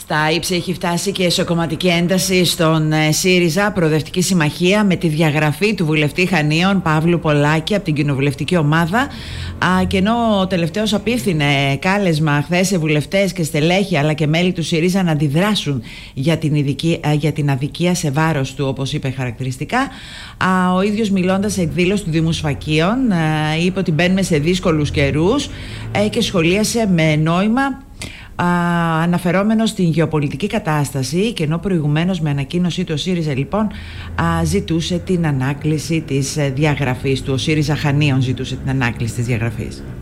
Στα ύψη έχει φτάσει και η εσωκομματική ένταση στον ΣΥΡΙΖΑ, Προοδευτική Συμμαχία, με τη διαγραφή του βουλευτή Χανίων Παύλου Πολάκη από την κοινοβουλευτική ομάδα. Και ενώ ο τελευταίος απίφθινε κάλεσμα χθες σε βουλευτές και στελέχη αλλά και μέλη του ΣΥΡΙΖΑ να αντιδράσουν για την αδικία σε βάρος του, όπως είπε χαρακτηριστικά, ο ίδιος μιλώντας σε εκδήλωση του Δήμου Σφακίων είπε ότι μπαίνουμε σε δύσκολους καιρούς και σχολίασε με νόημα, αναφερόμενο στην γεωπολιτική κατάσταση, και ενώ προηγουμένως με ανακοίνωσή του ο ΣΥΡΙΖΑ λοιπόν ζητούσε την ανάκληση της διαγραφής του. Ο ΣΥΡΙΖΑ Χανίων ζητούσε την ανάκληση της διαγραφής.